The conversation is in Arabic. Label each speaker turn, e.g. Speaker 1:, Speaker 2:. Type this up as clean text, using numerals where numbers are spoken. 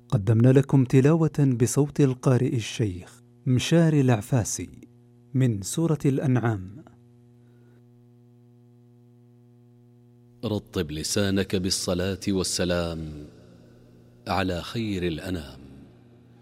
Speaker 1: قدمنا لكم تلاوة بصوت القارئ الشيخ مشار العفاسي من سورة الأنعام.
Speaker 2: رطب لسانك بالصلاة والسلام على خير الأنام.